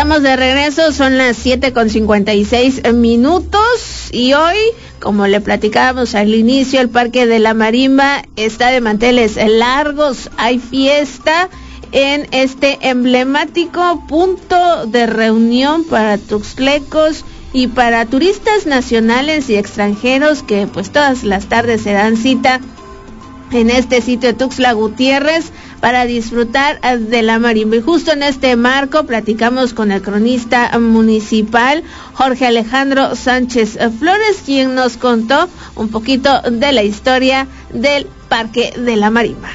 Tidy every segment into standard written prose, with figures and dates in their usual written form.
Estamos de regreso, son las 7:56 y hoy, como le platicábamos al inicio, el Parque de la Marimba está de manteles largos, hay fiesta en este emblemático punto de reunión para tuxtlecos y para turistas nacionales y extranjeros que pues todas las tardes se dan cita en este sitio de Tuxtla Gutiérrez para disfrutar de la marimba. Y justo en este marco platicamos con el cronista municipal Jorge Alejandro Sánchez Flores, quien nos contó un poquito de la historia del Parque de la Marimba.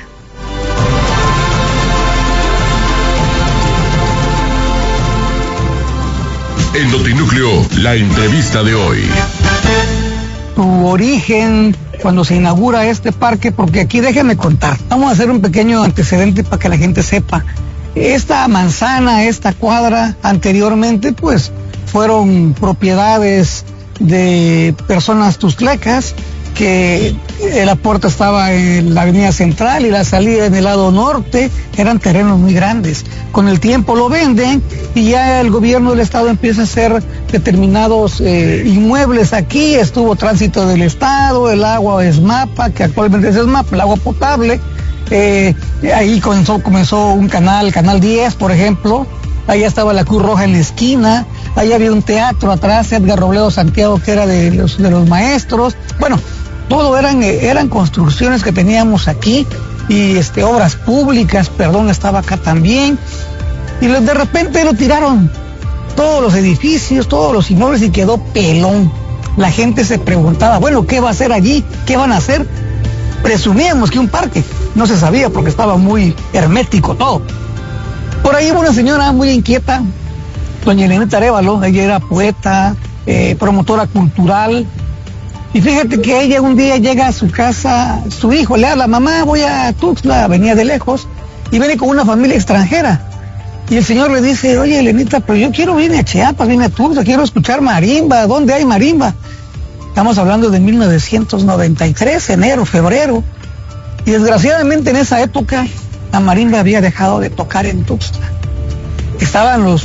En Notinúcleo, la entrevista de hoy. Su origen, cuando se inaugura este parque, porque aquí déjenme contar, vamos a hacer un pequeño antecedente para que la gente sepa. Esta manzana, esta cuadra, anteriormente pues fueron propiedades de personas tuxtlecas, que la puerta estaba en la avenida central y la salida en el lado norte, eran terrenos muy grandes. Con el tiempo lo venden y ya el gobierno del estado empieza a hacer determinados inmuebles aquí. Estuvo Tránsito del Estado, el agua es MAPA, que actualmente es MAPA, el agua potable. Ahí comenzó un canal 10, por ejemplo. Ahí estaba la Cruz Roja en la esquina, ahí había un teatro atrás, Edgar Robledo Santiago, que era de los maestros. Bueno, todo eran construcciones que teníamos aquí, y obras públicas, estaba acá también, y de repente lo tiraron, todos los edificios, todos los inmuebles, y quedó pelón. La gente se preguntaba, bueno, ¿qué va a hacer allí? ¿Qué van a hacer? Presumíamos que un parque, no se sabía porque estaba muy hermético todo. Por ahí hubo una señora muy inquieta, doña Elenita Arévalo, ella era poeta, promotora cultural, y fíjate que ella un día llega a su casa, su hijo le habla, mamá, voy a Tuxtla, venía de lejos, y viene con una familia extranjera, y el señor le dice, oye Elenita, pero yo quiero venir a Chiapas, vine a Tuxtla, quiero escuchar marimba, ¿dónde hay marimba? Estamos hablando de 1993, enero, febrero, y desgraciadamente en esa época la marimba había dejado de tocar en Tuxtla. Estaban los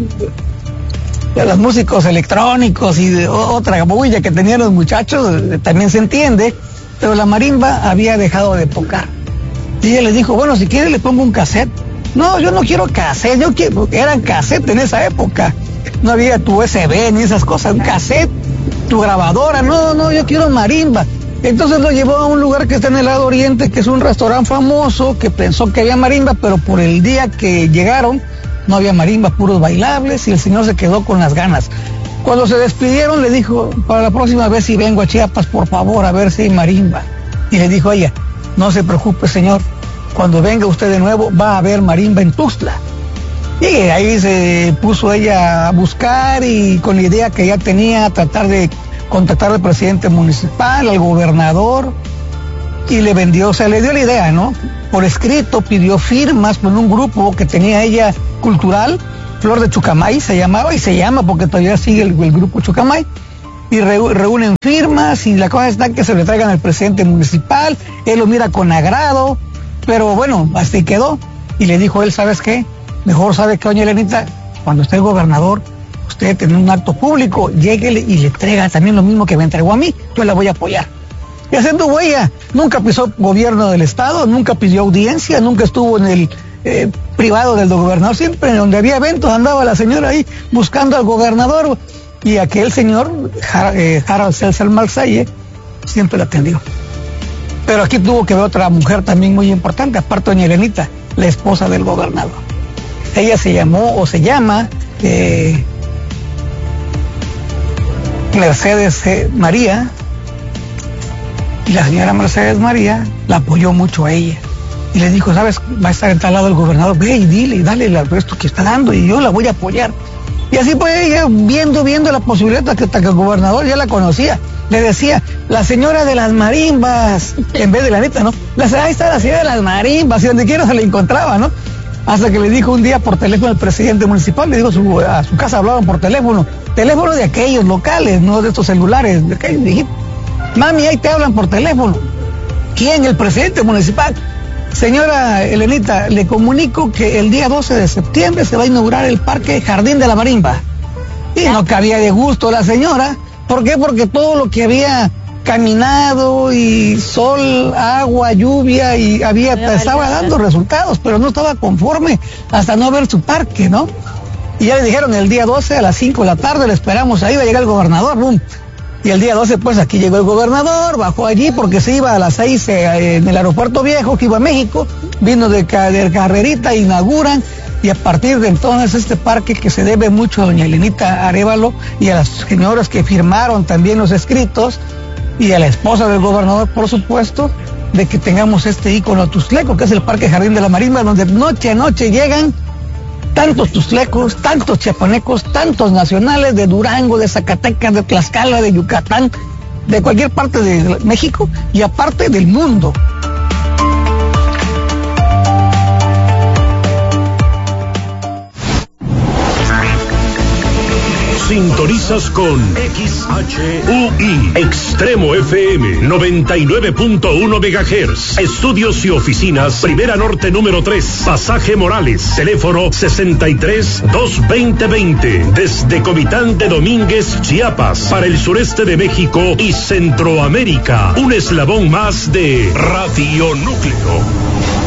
músicos electrónicos y de otra bulla que tenían los muchachos, también se entiende, pero la marimba había dejado de tocar. Y ella les dijo, bueno, si quiere le pongo un cassette. No, yo no quiero cassette, eran cassette en esa época. No había tu USB ni esas cosas, un cassette, tu grabadora, no, yo quiero marimba. Entonces lo llevó a un lugar que está en el lado oriente, que es un restaurante famoso, que pensó que había marimba, pero por el día que llegaron no había marimba, puros bailables, y el señor se quedó con las ganas. Cuando se despidieron le dijo, para la próxima vez si vengo a Chiapas, por favor, a ver si hay marimba. Y le dijo ella, no se preocupe señor, cuando venga usted de nuevo va a haber marimba en Tuxtla. Y ahí se puso ella a buscar, y con la idea que ya tenía, tratar de contactar al presidente municipal, al gobernador, y le vendió, o sea, le dio la idea, ¿no? Por escrito pidió firmas con un grupo que tenía ella cultural, Flor de Chucamay se llamaba, y se llama porque todavía sigue el grupo Chucamay, y reúnen firmas, y la cosa está que se le traigan al presidente municipal, él lo mira con agrado, pero bueno, hasta ahí quedó, y le dijo él, ¿sabes qué? Mejor sabe que doña Elenita, cuando esté el gobernador, usted tiene un acto público, lléguele y le entrega también lo mismo que me entregó a mí, yo la voy a apoyar. Y haciendo huella, nunca pisó gobierno del estado, nunca pidió audiencia, nunca estuvo en el privado del gobernador, siempre en donde había eventos andaba la señora ahí buscando al gobernador, y aquel señor, Harold César Malsaye, siempre la atendió. Pero aquí tuvo que ver otra mujer también muy importante, aparte de doña Elenita, la esposa del gobernador. Ella se llama Mercedes María, y la señora Mercedes María la apoyó mucho a ella, y le dijo, ¿sabes? Va a estar en tal lado el gobernador, ve y dile, y dale el resto que está dando, y yo la voy a apoyar. Y así pues ella, viendo la posibilidad, que el gobernador ya la conocía, le decía, la señora de las marimbas, en vez de la neta, ¿no? Ahí está la señora de las marimbas, y donde quiera se la encontraba, ¿no? Hasta que le dijo un día por teléfono al presidente municipal, le dijo a su casa, hablaban por teléfono de aquellos locales, no de estos celulares, de aquellos, dije, mami, ahí te hablan por teléfono. ¿Quién? El presidente municipal. Señora Elenita, le comunico que el día 12 de septiembre se va a inaugurar el Parque Jardín de la Marimba. Y no cabía de gusto la señora. ¿Por qué? Porque todo lo que había caminado y sol, agua, lluvia y estaba dando resultados, pero no estaba conforme hasta no ver su parque, ¿no? Y ya le dijeron el día 12 a las 5 de la tarde, le esperamos ahí, va a llegar el gobernador, ¡bum! Y el día 12, pues aquí llegó el gobernador, bajó allí porque se iba a las 6 en el aeropuerto viejo, que iba a México, vino de carrerita, inauguran, y a partir de entonces este parque que se debe mucho a doña Elenita Arévalo y a las señoras que firmaron también los escritos, y a la esposa del gobernador, por supuesto, de que tengamos este ícono tuzleco, que es el Parque Jardín de la Marimba, donde noche a noche llegan tantos tuzlecos, tantos chiapanecos, tantos nacionales de Durango, de Zacatecas, de Tlaxcala, de Yucatán, de cualquier parte de México y aparte del mundo. Sintonizas con XHUI Extremo FM 99.1 MHz. Estudios y oficinas Primera Norte número 3, Pasaje Morales, teléfono 63-220-20, desde Comitán de Domínguez, Chiapas, para el sureste de México y Centroamérica. Un eslabón más de Radio Núcleo.